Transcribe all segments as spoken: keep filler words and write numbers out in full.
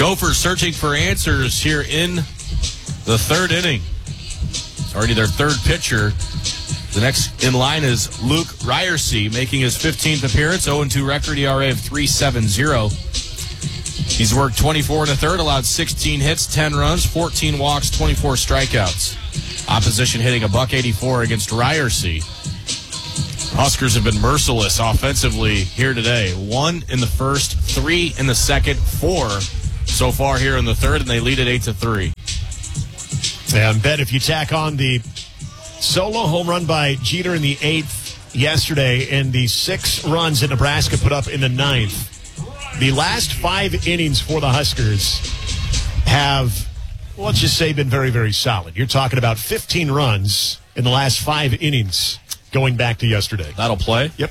Gophers searching for answers here in the third inning. It's already their third pitcher. The next in line is Luke Ryersey, making his fifteenth appearance, oh and two record, E R A of three point seven oh. He's worked twenty-four and a third, allowed sixteen hits, ten runs, fourteen walks, twenty-four strikeouts. Opposition hitting a buck eighty-four against Ryersey. Huskers have been merciless offensively here today. One in the first, three in the second, four so far here in the third, and they lead at eight to three. And Ben, if you tack on the solo home run by Jeter in the eighth yesterday and the six runs that Nebraska put up in the ninth, the last five innings for the Huskers have, let's just say, been very, very solid. You're talking about fifteen runs in the last five innings going back to yesterday. That'll play? Yep.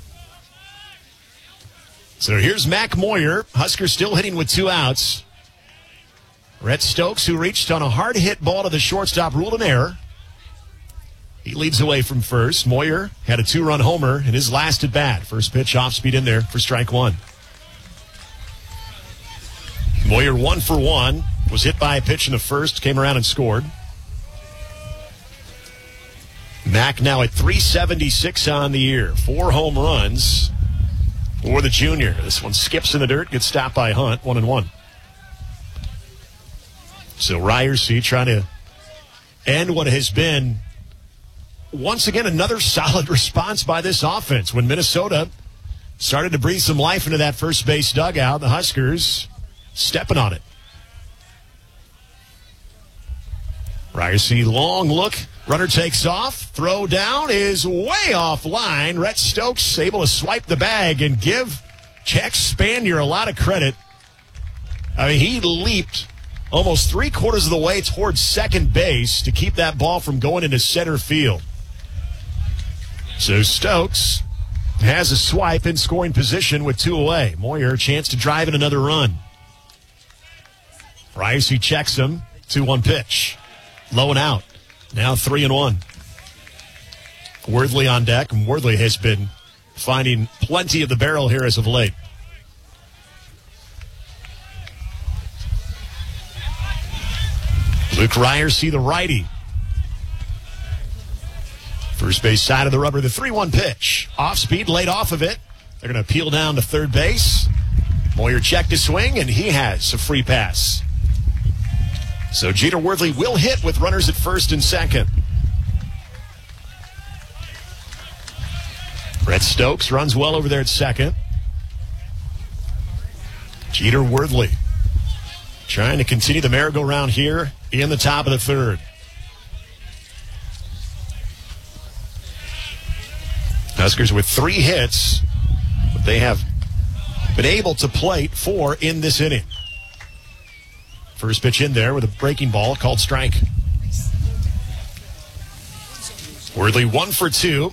So here's Mac Moyer. Huskers still hitting with two outs. Rhett Stokes, who reached on a hard hit ball to the shortstop, ruled an error. He leads away from first. Moyer had a two-run homer in his last at bat. First pitch off speed in there for strike one. Moyer one for one. Was hit by a pitch in the first. Came around and scored. Mac now at three seventy-six on the year. Four home runs for the junior. This one skips in the dirt. Gets stopped by Hunt. One and one. So Ryersey trying to end what has been, once again, another solid response by this offense. When Minnesota started to breathe some life into that first base dugout, the Huskers stepping on it. Ryersey, long look. Runner takes off. Throw down is way offline. Rhett Stokes able to swipe the bag and give Jack Spanier a lot of credit. I mean, he leaped almost three quarters of the way towards second base to keep that ball from going into center field. So Stokes has a swipe in scoring position with two away. Moyer, a chance to drive in another run. Ryersey checks him. two one pitch. Low and out. Now three and one. Worthley on deck, and Worthley has been finding plenty of the barrel here as of late. Luke Ryersey, the righty. First base side of the rubber, the three one pitch. Off speed, laid off of it. They're going to peel down to third base. Moyer checked his swing, and he has a free pass. So Jeter Worthley will hit with runners at first and second. Rhett Stokes runs well over there at second. Jeter Worthley trying to continue the merry-go-round here in the top of the third. Huskers with three hits, but they have been able to plate four in this inning. First pitch in there with a breaking ball called strike. Worthley one for two.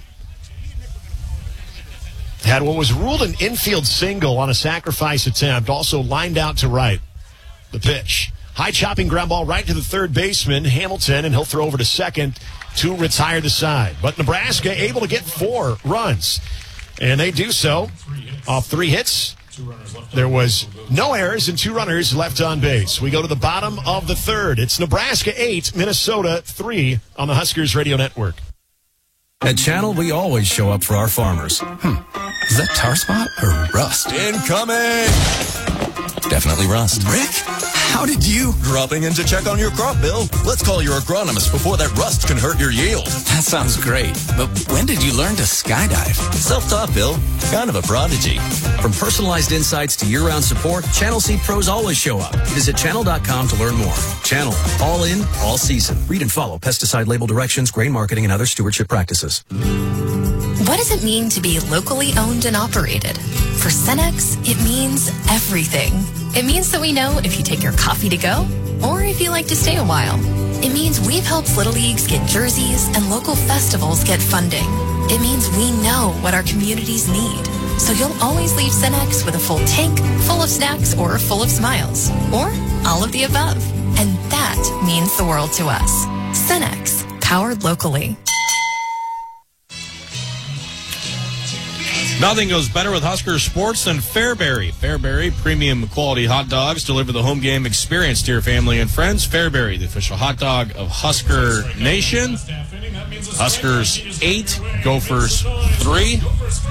Had what was ruled an infield single on a sacrifice attempt, also lined out to right. The pitch. High chopping ground ball right to the third baseman, Hamilton, and he'll throw over to second to retire the side. But Nebraska able to get four runs, and they do so off three hits. There was no errors and two runners left on base. We go to the bottom of the third. It's Nebraska eight, Minnesota three on the Huskers Radio Network. At Channel, we always show up for our farmers. Hmm. Is that tar spot or rust? Incoming! Definitely rust. Rick, how did you? Dropping in to check on your crop, Bill. Let's call your agronomist before that rust can hurt your yield. That sounds great. But when did you learn to skydive? Self-taught, Bill. Kind of a prodigy. From personalized insights to year-round support, Channel Seed Pros always show up. Visit channel dot com to learn more. Channel. All in, all season. Read and follow pesticide label directions, grain marketing, and other stewardship practices. What does it mean to be locally owned and operated? For Cenex, it means everything. It means that we know if you take your coffee to go or if you like to stay a while. It means we've helped Little Leagues get jerseys and local festivals get funding. It means we know what our communities need. So you'll always leave Cenex with a full tank, full of snacks, or full of smiles. Or all of the above. And that means the world to us. Cenex, powered locally. Nothing goes better with Husker sports than Fairbury. Fairbury premium quality hot dogs deliver the home game experience to your family and friends. Fairbury, the official hot dog of Husker Nation. Huskers eight, Gophers three.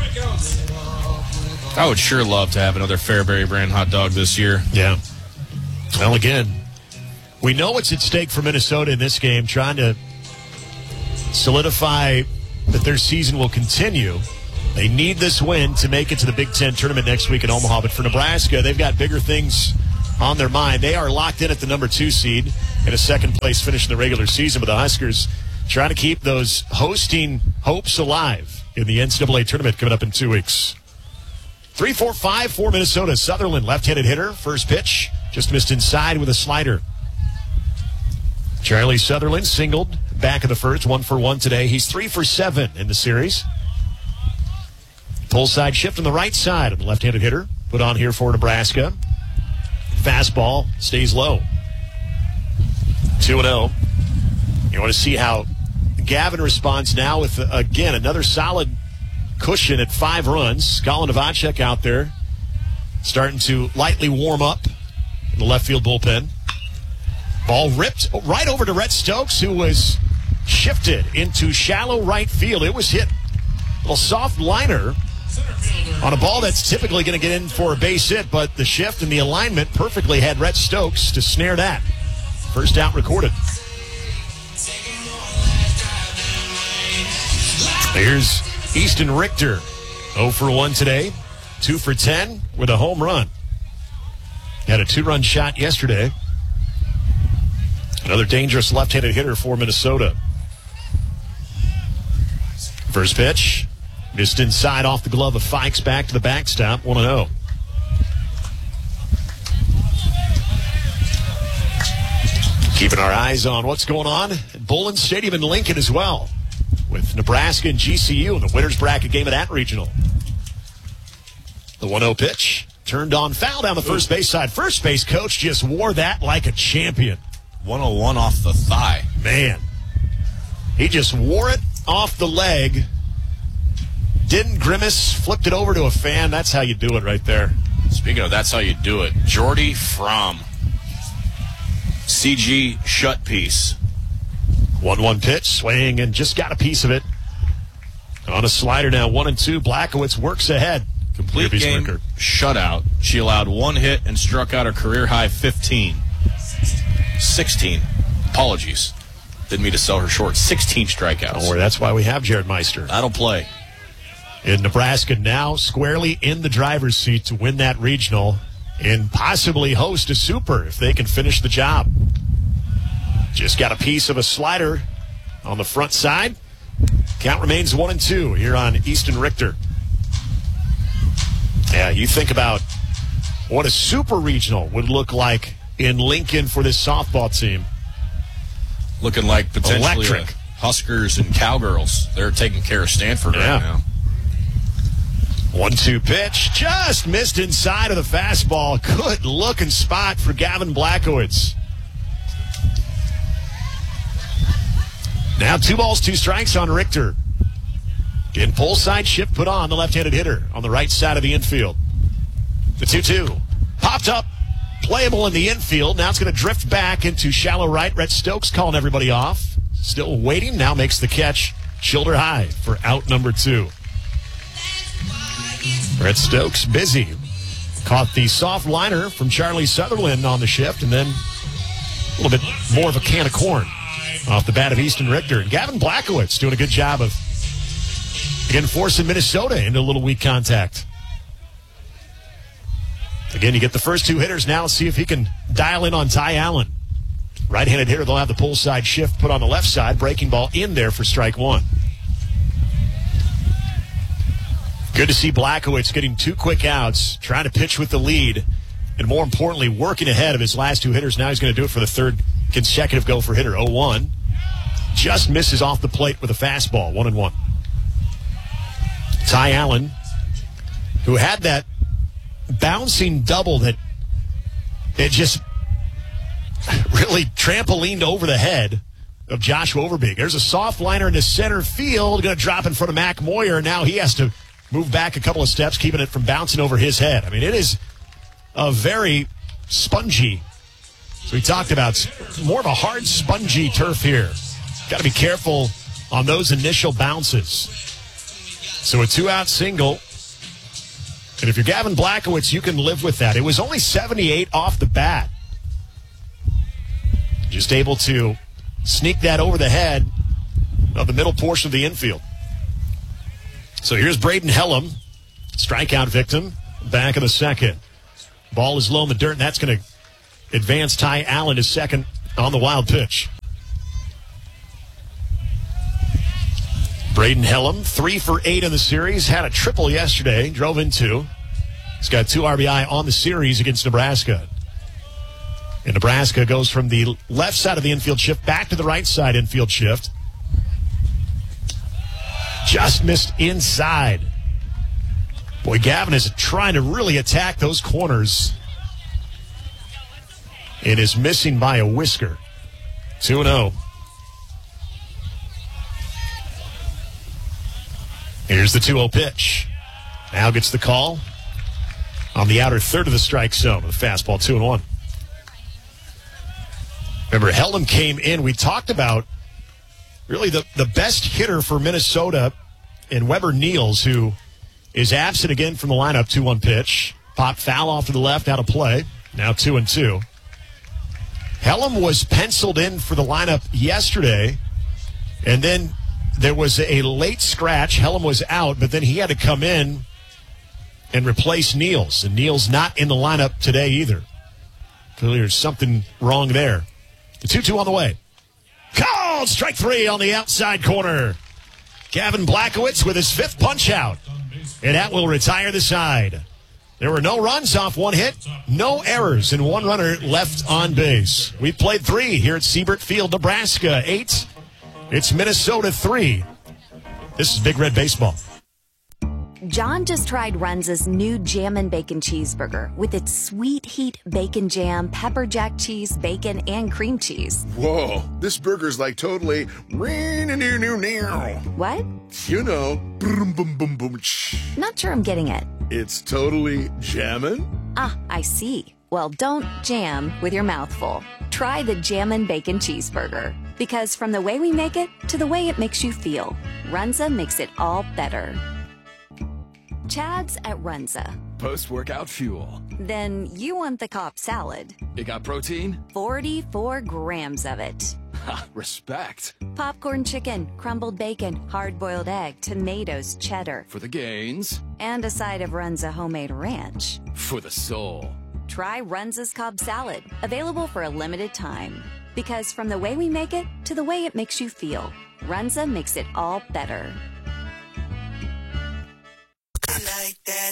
I would sure love to have another Fairbury brand hot dog this year. Yeah. Well, again, we know what's at stake for Minnesota in this game, trying to solidify that their season will continue. They need this win to make it to the Big Ten tournament next week in Omaha. But for Nebraska, they've got bigger things on their mind. They are locked in at the number two seed in a second-place finish in the regular season. But the Huskers trying to keep those hosting hopes alive in the N C double A tournament coming up in two weeks. three four five for Minnesota. Sutherland, left-handed hitter. First pitch, just missed inside with a slider. Charlie Sutherland singled back of the first, one for one today. He's three for seven in the series. Pull side shift on the right side of the left-handed hitter. Put on here for Nebraska. Fastball stays low. two and oh. You want to see how Gavin responds now with, again, another solid cushion at five runs. Colin Novacek out there starting to lightly warm up in the left field bullpen. Ball ripped right over to Rhett Stokes, who was shifted into shallow right field. It was hit a little soft liner on a ball that's typically going to get in for a base hit, but the shift and the alignment perfectly had Rhett Stokes to snare that. First out recorded. Here's Easton Richter, oh for one today, two for ten with a home run. Had a two-run shot yesterday. Another dangerous left-handed hitter for Minnesota. First pitch, missed inside off the glove of Fikes, back to the backstop, one and oh. Keeping our eyes on what's going on at Bullen Stadium in Lincoln as well, with Nebraska and G C U in the winner's bracket game of that regional. The one oh pitch, turned on, foul down the first base side. First base coach just wore that like a champion. one oh one off the thigh. Man, he just wore it off the leg. Didn't grimace, flipped it over to a fan. That's how you do it right there. Speaking of that's how you do it, Jordy Fromm. C G shut piece. one one pitch, swing, and just got a piece of it. On a slider now, one and two. Blackowitz works ahead. Complete game shutout. She allowed one hit and struck out a career-high fifteen. sixteen. Apologies. Didn't mean to sell her short. sixteen strikeouts. Don't worry, that's why we have Jared Meister. That'll play. In Nebraska now squarely in the driver's seat to win that regional and possibly host a super if they can finish the job. Just got a piece of a slider on the front side. Count remains one and two here on Easton Richter. Yeah, you think about what a super regional would look like in Lincoln for this softball team. Looking like potentially Electric. Huskers and Cowgirls. They're taking care of Stanford Yeah. right now. one two pitch. Just missed inside of the fastball. Good looking spot for Gavin Blackowitz. Now two balls, two strikes on Richter. Again, pull side shift put on the left-handed hitter on the right side of the infield. The two two. Popped up. Playable in the infield. Now it's going to drift back into shallow right. Rhett Stokes calling everybody off. Still waiting. Now makes the catch shoulder high for out number two. Rhett Stokes busy. Caught the soft liner from Charlie Sutherland on the shift, and then a little bit more of a can of corn off the bat of Easton Richter. And Gavin Blackowitz doing a good job of, again, forcing Minnesota into a little weak contact. Again, you get the first two hitters now. Let's see if he can dial in on Ty Allen. Right-handed hitter, they'll have the pull side shift put on the left side. Breaking ball in there for strike one. Good to see Blackowitz getting two quick outs, trying to pitch with the lead, and more importantly, working ahead of his last two hitters. Now he's going to do it for the third consecutive go for hitter. oh one. Just misses off the plate with a fastball, one and one. Ty Allen, who had that bouncing double that it just really trampolined over the head of Joshua Overbeek. There's a soft liner into center field, going to drop in front of Mac Moyer. Now he has to moved back a couple of steps, keeping it from bouncing over his head. I mean, it is a very spongy, as we talked about, more of a hard, spongy turf here. Got to be careful on those initial bounces. So a two-out single. And if you're Gavin Blackowitz, you can live with that. It was only seventy-eight off the bat. Just able to sneak that over the head of the middle portion of the infield. So here's Braden Hellam, strikeout victim, back of the second. Ball is low in the dirt, and that's going to advance Ty Allen to second on the wild pitch. Braden Hellam, three for eight in the series, had a triple yesterday, drove in two. He's got two R B I on the series against Nebraska. And Nebraska goes from the left side of the infield shift back to the right side infield shift. Just missed inside. Boy, Gavin is trying to really attack those corners. It is missing by a whisker. two and oh. Here's the two oh pitch. Now gets the call on the outer third of the strike zone with a fastball, two and one. Remember, Hellam came in. We talked about really the, the best hitter for Minnesota in Weber Niels, who is absent again from the lineup. two one pitch. Pop foul off to the left, out of play. Now two and two. Hellam was penciled in for the lineup yesterday, and then there was a late scratch. Hellam was out, but then he had to come in and replace Niels. And Niels not in the lineup today either. Clearly there's something wrong there. The two two on the way. Called strike three on the outside corner. Gavin Blackowitz with his fifth punch out. And that will retire the side. There were no runs off one hit, no errors, and one runner left on base. We played three here at Siebert Field, Nebraska. Eight. It's Minnesota three. This is Big Red Baseball. John just tried Runza's new Jammin' Bacon Cheeseburger with its sweet heat bacon jam, pepper jack cheese, bacon, and cream cheese. Whoa, this burger's like totally... What? You know, boom, boom, boom, boom. Not sure I'm getting it. It's totally jammin'? Ah, I see. Well, don't jam with your mouth full. Try the Jammin' Bacon Cheeseburger. Because from the way we make it to the way it makes you feel, Runza makes it all better. Chad's at Runza. Post-workout fuel. Then you want the Cobb salad. It got protein? forty-four grams of it. Ha, respect. Popcorn chicken, crumbled bacon, hard-boiled egg, tomatoes, cheddar. For the gains. And a side of Runza homemade ranch. For the soul. Try Runza's Cobb salad. Available for a limited time. Because from the way we make it to the way it makes you feel, Runza makes it all better. Like that.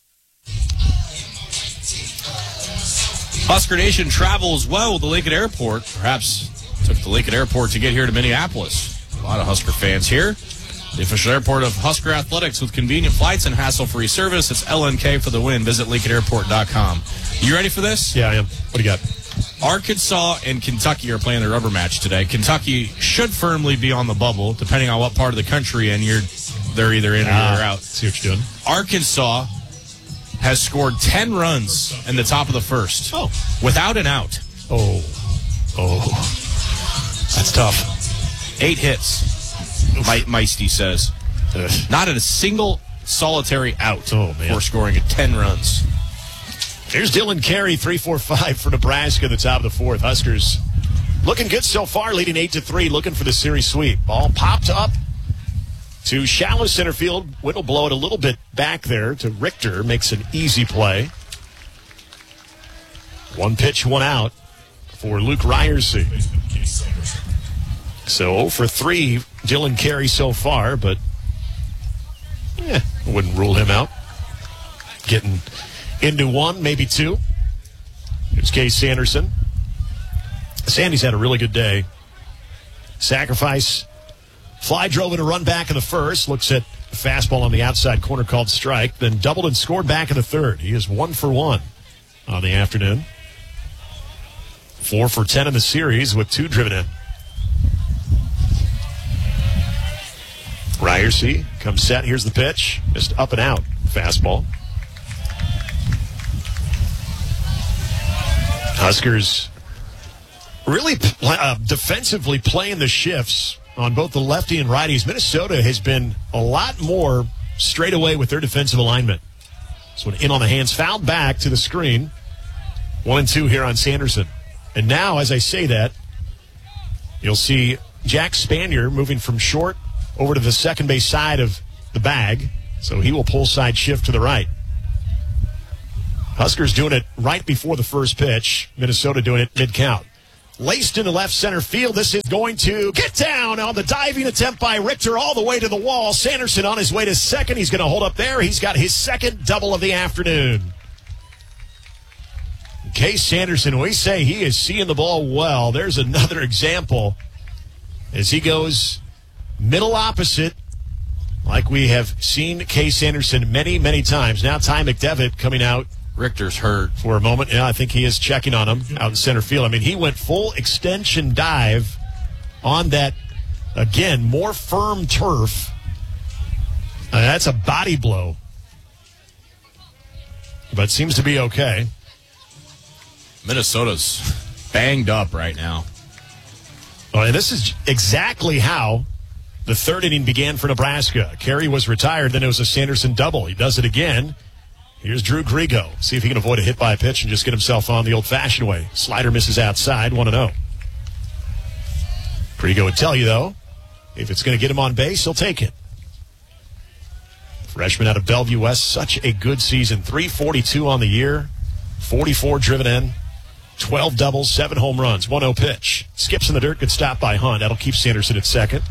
Husker Nation travels well with the Lincoln Airport. Perhaps took the Lincoln Airport to get here to Minneapolis. A lot of Husker fans here. The official airport of Husker Athletics with convenient flights and hassle-free service. It's L N K for the win. Visit Lincoln Airport dot com. You ready for this? Yeah, I am. What do you got? Arkansas and Kentucky are playing a rubber match today. Kentucky should firmly be on the bubble, depending on what part of the country, and you're they're either in or ah, they're out. See what you're doing. Arkansas has scored ten runs in the top of the first. Oh. Without an out. Oh. Oh. That's tough. Eight hits, My, Meisty says. Ugh. Not a single solitary out oh, man. for scoring at ten runs. Here's Dylan Carey, three four five for Nebraska at the top of the fourth. Huskers looking good so far, leading eight to three, looking for the series sweep. Ball popped up to shallow center field. Wind will blow it a little bit back there to Richter. Makes an easy play. One pitch, one out for Luke Ryerson. So oh for three, Dylan Carey so far, but yeah, wouldn't rule him out. Getting into one, maybe two. Here's Case Sanderson. Sandy's had a really good day. Sacrifice. Fly drove in a run back in the first. Looks at a fastball on the outside corner called strike. Then doubled and scored back in the third. He is one for one on the afternoon. Four for ten in the series with two driven in. Ryerson comes set. Here's the pitch. Just up and out. Fastball. Huskers really uh, defensively playing the shifts on both the lefty and righties. Minnesota has been a lot more straight away with their defensive alignment. This one in on the hands, fouled back to the screen. One and two here on Sanderson. And now, as I say that, you'll see Jack Spanier moving from short over to the second base side of the bag. So he will pull side shift to the right. Huskers doing it right before the first pitch. Minnesota doing it mid-count. Laced into left center field. This is going to get down on the diving attempt by Richter all the way to the wall. Sanderson on his way to second. He's going to hold up there. He's got his second double of the afternoon. Case Sanderson, we say he is seeing the ball well. There's another example as he goes middle opposite, like we have seen Case Anderson many, many times. Now Ty McDevitt coming out. Richter's hurt for a moment. Yeah, I think he is checking on him out in center field. I mean, he went full extension dive on that, again, more firm turf. Uh, that's a body blow. But seems to be okay. Minnesota's banged up right now. Oh, and this is exactly how the third inning began for Nebraska. Carey was retired, then it was a Sanderson double. He does it again. Here's Drew Grigo. See if he can avoid a hit by a pitch and just get himself on the old-fashioned way. Slider misses outside, one and oh. Grigo would tell you, though, if it's going to get him on base, he'll take it. Freshman out of Bellevue West, such a good season. three forty-two on the year, forty-four driven in, twelve doubles, seven home runs, one oh pitch. Skips in the dirt, good stop by Hunt. That'll keep Sanderson at second.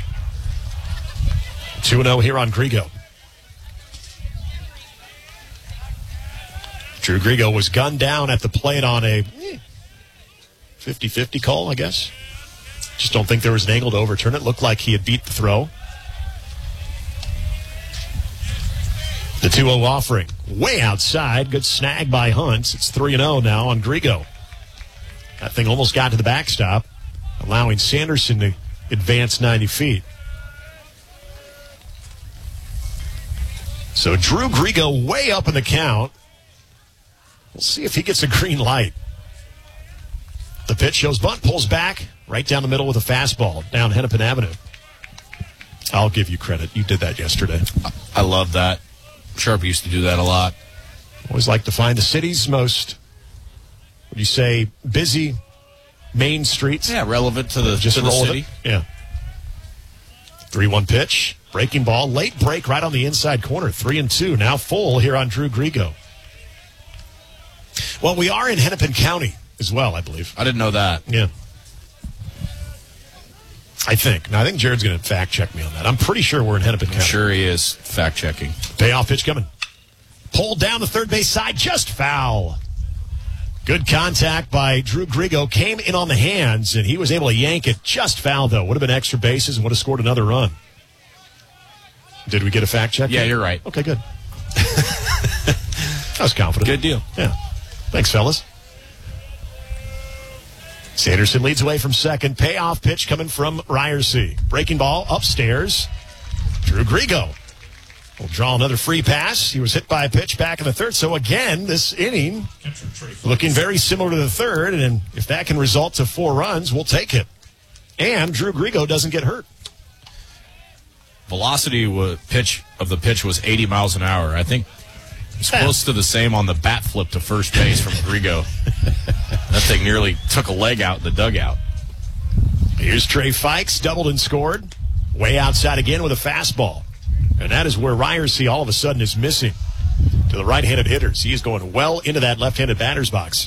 two and oh here on Grigo. Drew Grigo was gunned down at the plate on a fifty-fifty call, I guess. Just don't think there was an angle to overturn it. Looked like he had beat the throw. The two oh offering. Way outside. Good snag by Hunt. It's three and oh now on Grigo. That thing almost got to the backstop, allowing Sanderson to advance ninety feet. So Drew Grigo way up in the count. We'll see if he gets a green light. The pitch shows bunt, pulls back, right down the middle with a fastball down Hennepin Avenue. I'll give you credit. You did that yesterday. I love that. Sharp used to do that a lot. Always like to find the city's most, would you say, busy main streets. Yeah, relevant to the, Just to the roll city. It. Yeah. three one pitch, breaking ball, late break right on the inside corner. Three and two, now full here on Drew Grigo. Well, we are in Hennepin County as well, I believe. I didn't know that. Yeah. I think. Now, I think Jared's going to fact check me on that. I'm pretty sure we're in Hennepin I'm County. sure he is fact checking. Payoff pitch coming. Pulled down the third base side, just foul. Good contact by Drew Grigo. Came in on the hands, and he was able to yank it. Just foul, though. Would have been extra bases and would have scored another run. Did we get a fact check? Yeah, you're right. Okay, good. I was confident. Good deal. Yeah. Thanks, fellas. Sanderson leads away from second. Payoff pitch coming from Ryerson. Breaking ball upstairs. Drew Grigo will draw another free pass. He was hit by a pitch back in the third. So again, this inning looking very similar to the third. And if that can result to four runs, we'll take it. And Drew Grigo doesn't get hurt. Velocity was, pitch of the pitch was eighty miles an hour. I think it's close to the same on the bat flip to first base from Grigo. That thing nearly took a leg out in the dugout. Here's Trey Fikes, doubled and scored. Way outside again with a fastball. And that is where Ryerson all of a sudden is missing to the right-handed hitters. He is going well into that left-handed batter's box.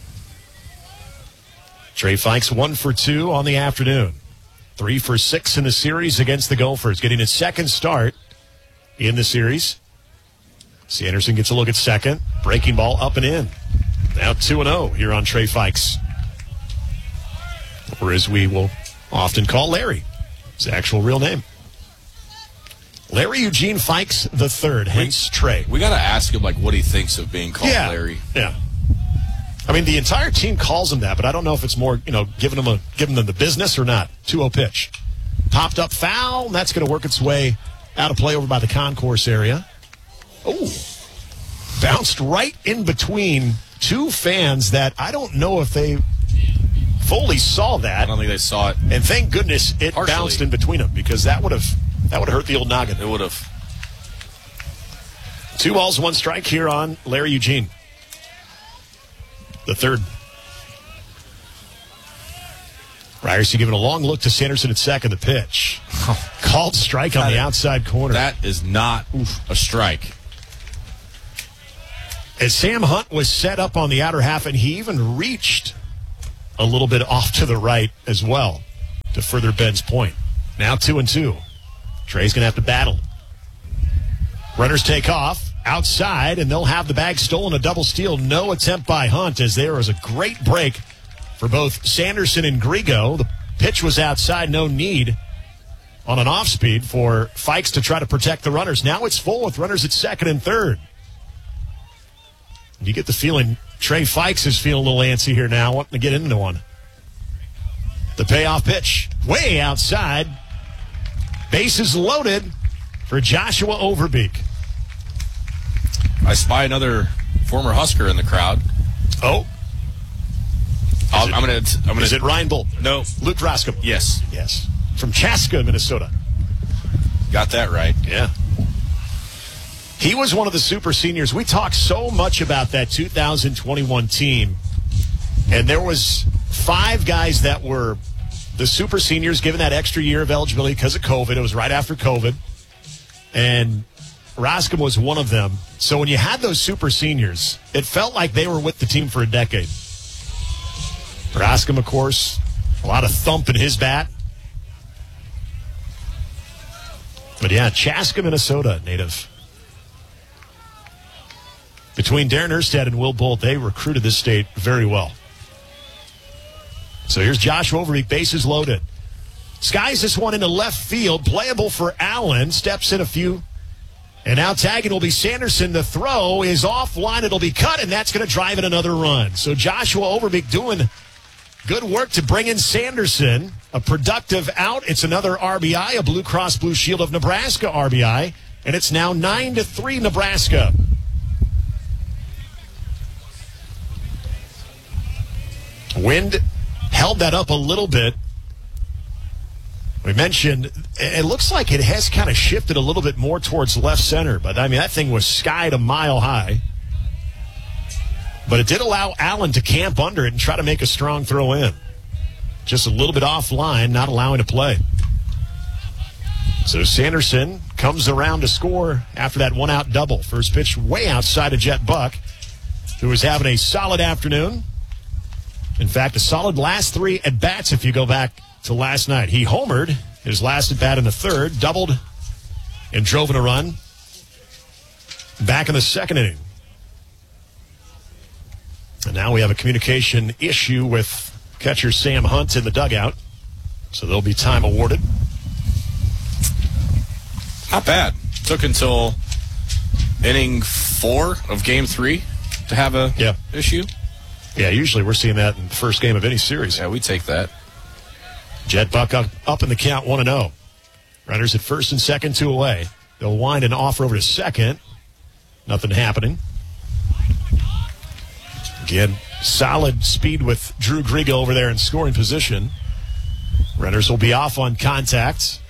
Trey Fikes one for two on the afternoon. Three for six in the series against the Gophers. Getting his second start in the series. Sanderson gets a look at second. Breaking ball up and in. Now two and oh here on Trey Fikes. Or as we will often call Larry. His actual real name. Larry Eugene Fikes the third, hence we, Trey. We got to ask him like what he thinks of being called yeah. Larry. Yeah. I mean, the entire team calls him that, but I don't know if it's more, you know, giving him a giving them the business or not. two oh pitch. Popped up foul, and that's going to work its way out of play over by the concourse area. Oh, bounced right in between two fans that I don't know if they fully saw that. I don't think they saw it. And thank goodness it Partially. bounced in between them, because that would have that would have hurt the old noggin. It would have. Two balls, one strike here on Larry Eugene. The third. Ryerson giving a long look to Sanderson at second. The pitch. Oh. Called strike on the outside corner. That is not Oof. a strike. As Sam Hunt was set up on the outer half, and he even reached a little bit off to the right as well to further Ben's point. Now two and two. Trey's going to have to battle. Runners take off outside, and they'll have the bag stolen. A double steal. No attempt by Hunt, as there was a great break for both Sanderson and Grigo. The pitch was outside. No need on an off speed for Fikes to try to protect the runners. Now it's full with runners at second and third. You get the feeling Trey Fikes is feeling a little antsy here now, wanting to get into one. The payoff pitch way outside. Bases loaded for Joshua Overbeek. I spy another former Husker in the crowd. Oh. I'll, it, I'm going to. I'm gonna, Is it Ryan Bolt? No. Luke Roscom? Yes. Yes. From Chaska, Minnesota. Got that right. Yeah. He was one of the super seniors. We talked so much about that two thousand twenty-one team, and there was five guys that were the super seniors given that extra year of eligibility because of COVID. It was right after COVID, and Roscom was one of them. So when you had those super seniors, it felt like they were with the team for a decade. Roscom, of course, a lot of thump in his bat. But yeah, Chaska, Minnesota native. Between Darren Erstad and Will Bolt, they recruited this state very well. So here's Joshua Overbeek, bases loaded. Skies this one into left field, playable for Allen, steps in a few. And now tagging will be Sanderson. The throw is offline. It'll be cut, and that's going to drive in another run. So Joshua Overbeek doing good work to bring in Sanderson. A productive out. It's another R B I, a Blue Cross Blue Shield of Nebraska R B I. And it's now nine to three Nebraska. Wind held that up a little bit. We mentioned it looks like it has kind of shifted a little bit more towards left center, but I mean that thing was skied a mile high. But it did allow Allen to camp under it and try to make a strong throw in. Just a little bit offline, not allowing to play. So Sanderson comes around to score after that one-out double. First pitch way outside of Jet Buck, who was having a solid afternoon. In fact, a solid last three at-bats if you go back to last night. He homered his last at-bat in the third, doubled, and drove in a run. Back in the second inning. And now we have a communication issue with catcher Sam Hunt in the dugout. So there'll be time awarded. Not bad. Took until inning four of game three to have a yeah. issue. Yeah, usually we're seeing that in the first game of any series. Yeah, we take that. Jet Buck up, up in the count one and oh. Runners at first and second, two away. They'll wind and offer over to second. Nothing happening. Again, solid speed with Drew Grigo over there in scoring position. Runners will be off on contact.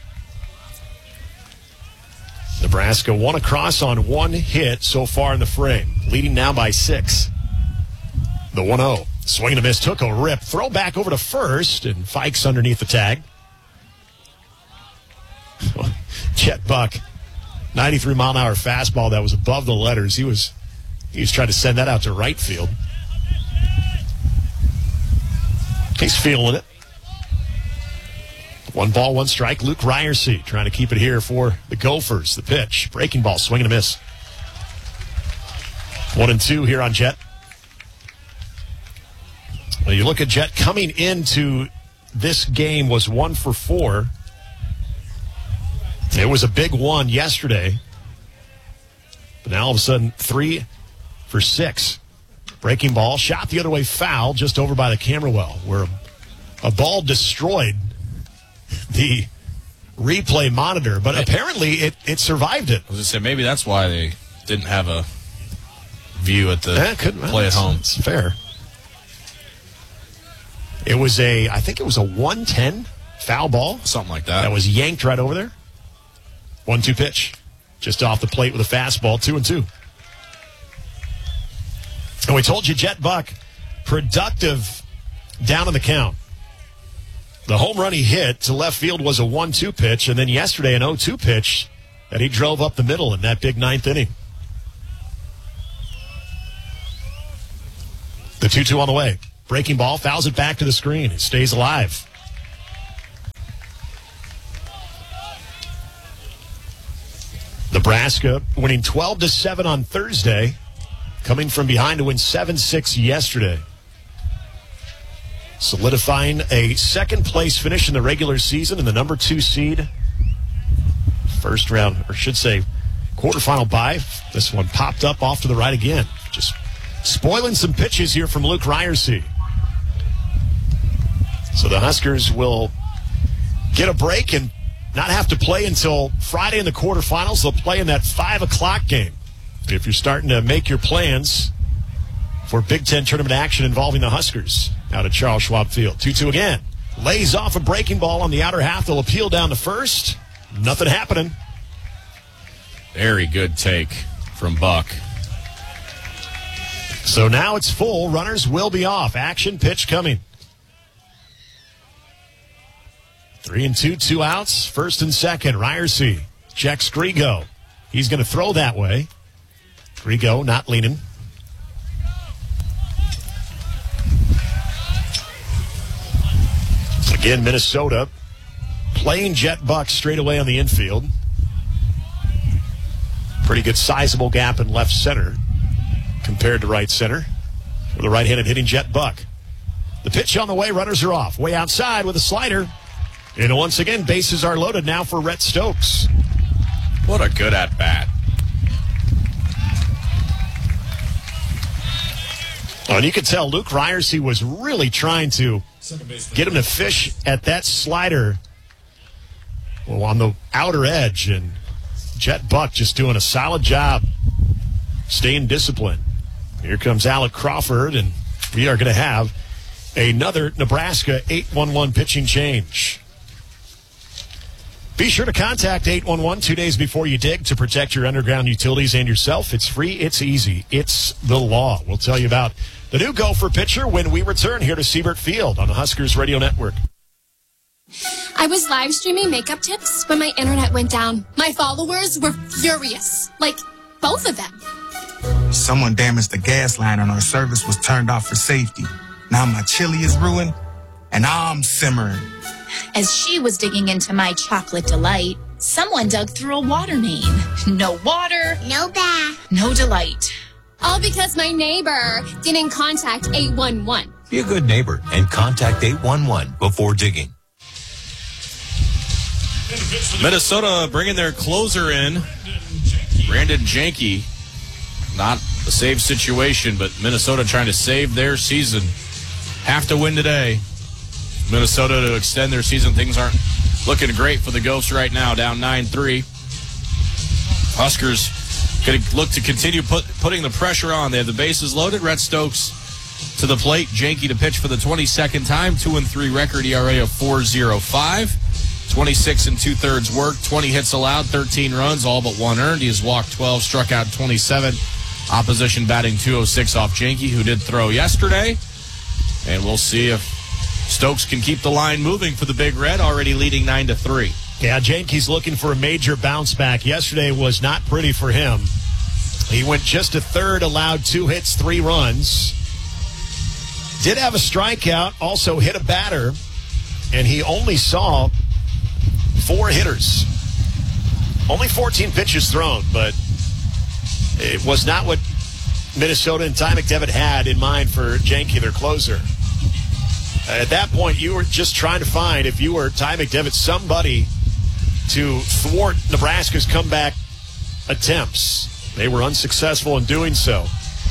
Nebraska one across on one hit so far in the frame. Leading now by six. The one oh. Swing and a miss. Took a rip. Throw back over to first. And Fikes underneath the tag. Jet Buck. ninety-three mile an hour fastball that was above the letters. He was, he was trying to send that out to right field. He's feeling it. One ball, one strike. Luke Ryerson trying to keep it here for the Gophers. The pitch. Breaking ball. Swing and a miss. One and two here on Jet. Well, you look at Jet coming into this game was one for four. It was a big one yesterday. But now all of a sudden, three for six. Breaking ball, shot the other way, foul, just over by the camera well, where a, a ball destroyed the replay monitor, but apparently it, it survived it. I was going to say, maybe that's why they didn't have a view at the yeah, could, well, play at home. It's fair. It was a, I think it was a one ten foul ball. Something like that. That was yanked right over there. one two pitch. Just off the plate with a fastball, two and two. And we told you Jet Buck, productive down in the count. The home run he hit to left field was a one two pitch, and then yesterday an oh two pitch that he drove up the middle in that big ninth inning. The two two on the way. Breaking ball, fouls it back to the screen. It stays alive. Nebraska winning twelve to seven on Thursday, coming from behind to win seven six yesterday. Solidifying a second-place finish in the regular season and the number two seed. First round, or should say, quarterfinal bye. This one popped up off to the right again. Just spoiling some pitches here from Luke Ryersey. So the Huskers will get a break and not have to play until Friday in the quarterfinals. They'll play in that five o'clock game. If you're starting to make your plans for Big Ten tournament action involving the Huskers out at Charles Schwab Field. two two again. Lays off a breaking ball on the outer half. They'll appeal down to first. Nothing happening. Very good take from Buck. So now it's full. Runners will be off. Action pitch coming. Three and two, two outs. First and second. Ryersey checks Grigo. He's going to throw that way. Grigo not leaning. Again, Minnesota playing Jet Buck straight away on the infield. Pretty good sizable gap in left center compared to right center with a right-handed hitting Jet Buck. The pitch on the way, runners are off. Way outside with a slider. And once again, bases are loaded now for Rhett Stokes. What a good at-bat. Oh, and you could tell Luke Ryersey was really trying to get him to fish at that slider well, on the outer edge. And Jet Buck just doing a solid job staying disciplined. Here comes Alec Crawford, and we are going to have another Nebraska eight one one pitching change. Be sure to contact eight one one two days before you dig to protect your underground utilities and yourself. It's free. It's easy. It's the law. We'll tell you about the new Gopher pitcher when we return here to Siebert Field on the Huskers Radio Network. I was live streaming makeup tips when my internet went down. My followers were furious. Like, both of them. Someone damaged the gas line and our service was turned off for safety. Now my chili is ruined and I'm simmering. As she was digging into my chocolate delight, someone dug through a water main. No water. No bath. No delight. All because my neighbor didn't contact eight one one. Be a good neighbor and contact eight one one before digging. Minnesota bringing their closer in, Brandon Janke. Not a save situation, but Minnesota trying to save their season. Have to win today. Minnesota to extend their season. Things aren't looking great for the Ghosts right now, down nine three. Huskers going to look to continue put, putting the pressure on. They have the bases loaded. Rhett Stokes to the plate. Janke to pitch for the twenty-second time. two and three record, E R A of four point oh five. twenty-six and two-thirds work. twenty hits allowed, thirteen runs, all but one earned. He has walked twelve, struck out twenty-seven. Opposition batting two oh six off Janke, who did throw yesterday. And we'll see if Stokes can keep the line moving for the Big Red, already leading nine to three. Yeah, Janke's looking for a major bounce back. Yesterday was not pretty for him. He went just a third, allowed two hits, three runs. Did have a strikeout, also hit a batter, and he only saw four hitters. Only fourteen pitches thrown, but it was not what Minnesota and Ty McDevitt had in mind for Janke, their closer. At that point, you were just trying to find, if you were Ty McDevitt, somebody to thwart Nebraska's comeback attempts. They were unsuccessful in doing so.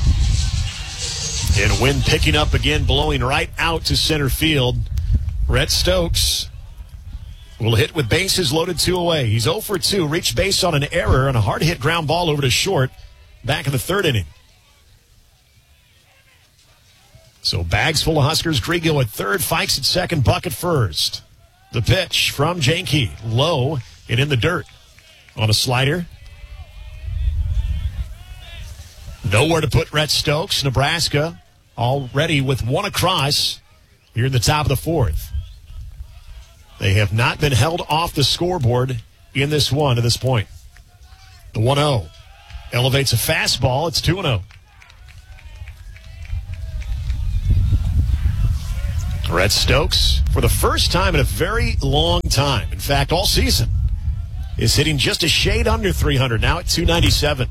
And wind picking up again, blowing right out to center field. Rhett Stokes will hit with bases loaded two away. He's oh for two, reached base on an error and a hard-hit ground ball over to short back in the third inning. So bags full of Huskers. Griego at third, Fikes at second, Buck at first. The pitch from Janke, low and in the dirt on a slider. Nowhere to put Rhett Stokes. Nebraska already with one across here in the top of the fourth. They have not been held off the scoreboard in this one to this point. The one oh elevates a fastball. It's two and oh. Rhett Stokes, for the first time in a very long time, in fact, all season, is hitting just a shade under three hundred, now at two ninety-seven.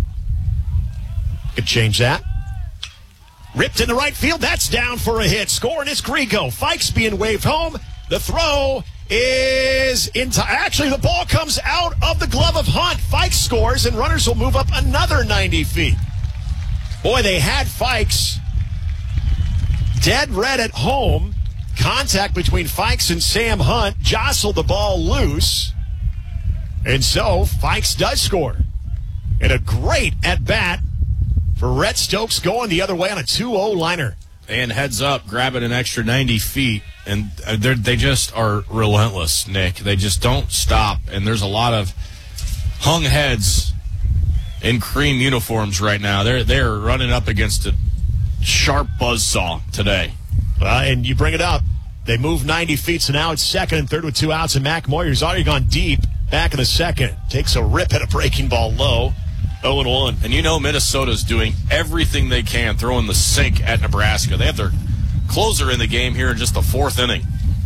Could change that. Ripped in the right field. That's down for a hit. Scoring is Griego. Fikes being waved home. The throw is into. Actually, the ball comes out of the glove of Hunt. Fikes scores, and runners will move up another ninety feet. Boy, they had Fikes dead red at home. Contact between Fikes and Sam Hunt jostled the ball loose. And so, Fikes does score. And a great at-bat for Rhett Stokes going the other way on a two oh liner. And heads up, grabbing an extra ninety feet. And they just are relentless, Nick. They just don't stop. And there's a lot of hung heads in cream uniforms right now. They're, they're running up against a sharp buzzsaw today. Uh, and you bring it up. They move ninety feet, so now it's second and third with two outs. And Mac Moyer's already gone deep back in the second. Takes a rip at a breaking ball low. oh and one. And you know Minnesota's doing everything they can, throwing the sink at Nebraska. They have their closer in the game here in just the fourth inning.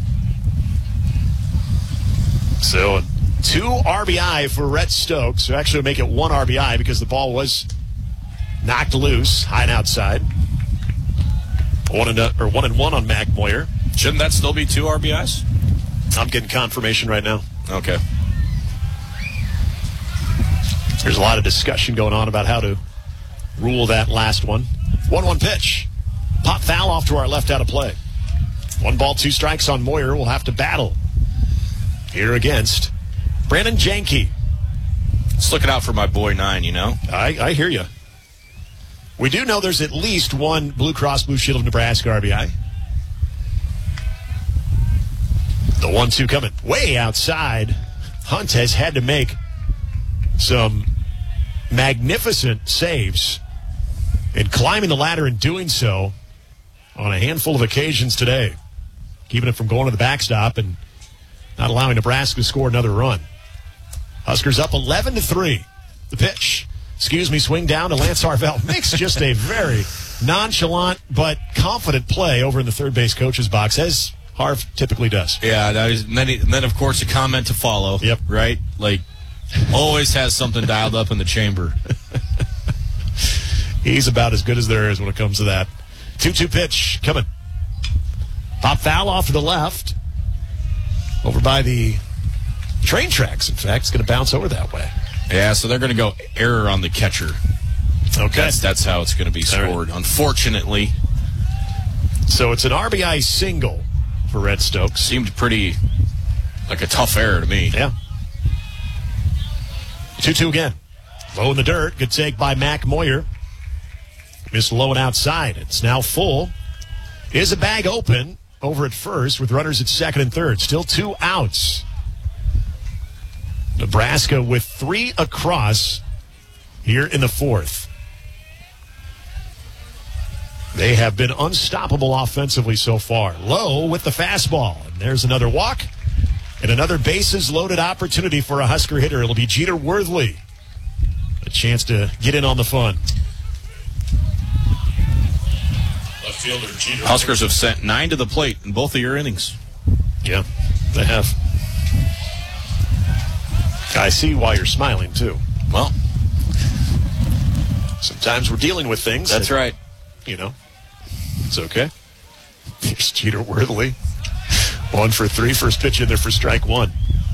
So two R B I for Rhett Stokes. So actually make it one R B I because the ball was knocked loose, high and outside. One and, or one and one on Mac Moyer. Shouldn't that still be two R B Is? I'm getting confirmation right now. Okay. There's a lot of discussion going on about how to rule that last one. one one pitch. Pop foul off to our left out of play. One ball, two strikes on Moyer. We'll have to battle here against Brandon Janke. Just looking out for my boy Nine, you know? I, I hear you. We do know there's at least one Blue Cross Blue Shield of Nebraska R B I. The one two coming way outside. Hunt has had to make some magnificent saves and climbing the ladder and doing so on a handful of occasions today, keeping it from going to the backstop and not allowing Nebraska to score another run. Huskers up eleven to three. The pitch. Excuse me, swing down to Lance Harvell. Makes just a very nonchalant but confident play over in the third base coach's box, as Harv typically does. Yeah, that is, and, then he, and then, of course, a comment to follow. Yep. Right? Like, always has something dialed up in the chamber. He's about as good as there is when it comes to that. two two pitch coming. Pop foul off to the left. Over by the train tracks, in fact. It's going to bounce over that way. Yeah, so they're going to go error on the catcher. Okay. That's, that's how it's going to be scored, right. Unfortunately. So it's an R B I single for Rhett Stokes. Seemed pretty like a tough error to me. Yeah. two two again. Low in the dirt. Good take by Mac Moyer. Missed low and outside. It's now full. Is a bag open over at first with runners at second and third. Still two outs. Nebraska with three across here in the fourth. They have been unstoppable offensively so far. Low with the fastball. And there's another walk and another bases-loaded opportunity for a Husker hitter. It'll be Jeter Worthley. A chance to get in on the fun. Left fielder Jeter. Huskers have sent nine to the plate in both of your innings. Yeah, they have. I see why you're smiling, too. Well, sometimes we're dealing with things. That's that, right. You know, it's okay. Here's Jeter Worthley. One for three. First pitch in there for strike one.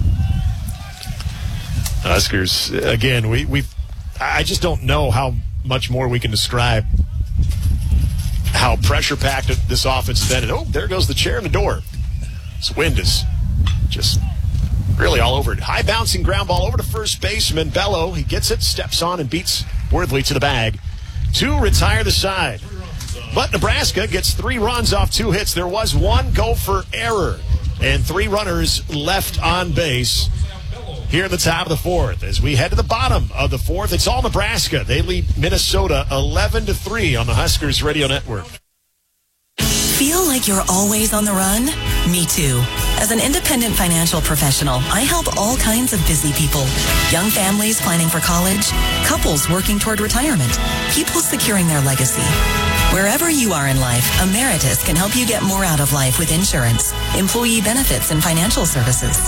Huskers, again, we, we I just don't know how much more we can describe how pressure-packed this offense has been. And, oh, there goes the chair in the door. This wind is just really all over it. High bouncing ground ball over to first baseman Bello. He gets it, steps on, and beats Worthley to the bag. Two retire the side. But Nebraska gets three runs off two hits. There was one Gopher error and three runners left on base here at the top of the fourth. As we head to the bottom of the fourth, it's all Nebraska. They lead Minnesota eleven to three on the Huskers Radio Network. Feel like you're always on the run? Me too. As an independent financial professional, I help all kinds of busy people. Young families planning for college, couples working toward retirement, people securing their legacy. Wherever you are in life, Emeritus can help you get more out of life with insurance, employee benefits, and financial services.